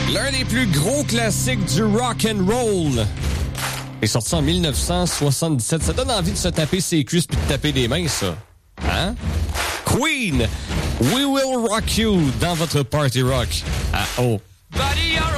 L'un des plus gros classiques du rock and roll est sorti en 1977. Ça donne envie de se taper ses cuisses puis de taper des mains, ça. Hein? Queen, We Will Rock You dans votre Party Rock à O.